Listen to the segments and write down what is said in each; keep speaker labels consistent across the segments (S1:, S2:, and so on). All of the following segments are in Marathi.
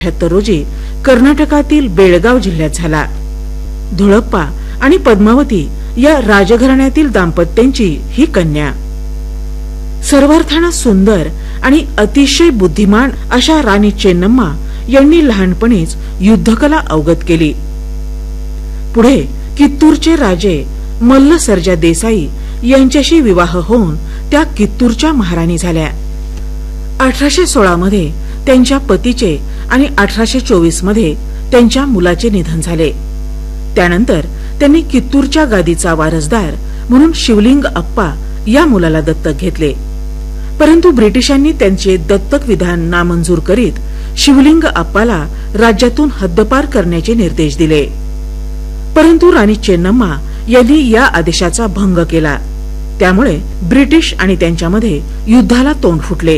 S1: रोजी कर्नाटकातील बेळगाव जिल्ह्यात झाला। धुळप्पा आणि पद्मावती या राजघराण्यातील दाम्पत्यांची ही कन्या। सर्वार्थाने सुंदर आणि अतिशय बुद्धिमान अशा राणी चेन्नम्मा यांनी लहानपणीच युद्धकला अवगत केली। पुढे कित्तूरचे राजे मल्ल सर्जा देसाई यांच्याशी विवाह होऊन त्या कित्तूरच्या महाराणी झाल्या। 1816 मध्ये त्यांच्या पतीचे आणि 1824 मध्ये त्यांच्या मुलाचे निधन झाले। त्यानंतर त्यांनी कित्तूरच्या गादीचा वारसदार म्हणून शिवलिंग अप्पा या मुलाला दत्तक घेतले, परंतु ब्रिटिशांनी त्यांचे दत्तक विधान नामंजूर करीत शिवलिंग अप्पाला राज्यातून हद्दपार करण्याचे निर्देश दिले। परंतु राणी चेन्नम्मा यांनी या आदेशाचा भंग केला, त्यामुळे ब्रिटिश आणि त्यांच्यामध्ये युद्धाला तोंड फुटले।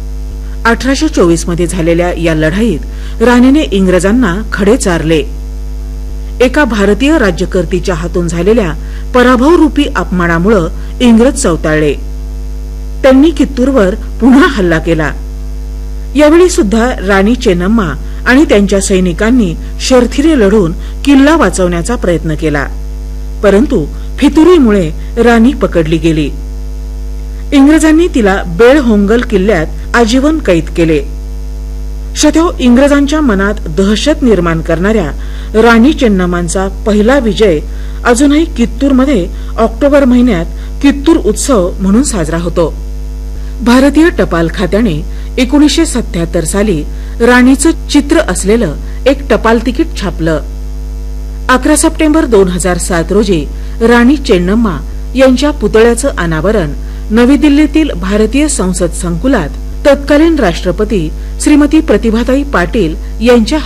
S1: 1824 मध्ये झालेल्या या लढाईत राणीने इंग्रजांना खडे चारले। एका भारतीय राज्यकर्तीच्या हातून झालेल्या पराभवरूपी अपमानामुळे इंग्रज चवताळले। त्यांनी कित्तूरवर पुन्हा हल्ला केला। यावेळी सुद्धा राणी चेन्नम्मा आणि त्यांच्या सैनिकांनी शर्थीने लढून किल्ला वाचवण्याचा प्रयत्न केला, परंतु फितुरीमुळे राणी पकडली गेली। इंग्रजांनी तिला बेळहोंगल किल्ल्यात आजीवन कैद केले। शथो इंग्रजांच्या मनात दहशत निर्माण करणाऱ्या राणी चेन्नम्मांचा पहिला विजय अजूनही कित्तूरमध्ये ऑक्टोबर महिन्यात कित्तूर उत्सव म्हणून साजरा होतो। भारतीय टपाल खात्याने 1977 साली राणीचं चित्र असलेलं एक टपाल तिकीट छापलं। 11 सप्टेंबर 2007 रोजी राणी चेन्नम्मा यांच्या पुतळ्याचं अनावरण नवी दिल्लीतील भारतीय संसद संकुलात तत्कालीन राष्ट्रपती श्रीमती प्रतिभाताई पाटील यांच्या